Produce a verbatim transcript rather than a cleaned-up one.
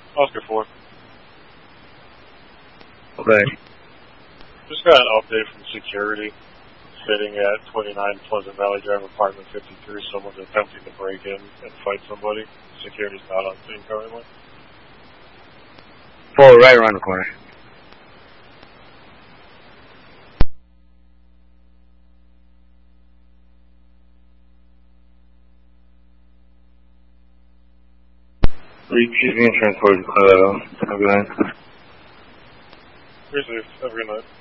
Oscar four. Okay. Just got an update from security. Sitting at twenty-nine Pleasant Valley Drive, apartment fifty-three. Someone's attempting to break in and fight somebody. Security's not on scene currently. Pull right around the corner. She's being transported to Colorado. Have a good night. Received. Have a good night.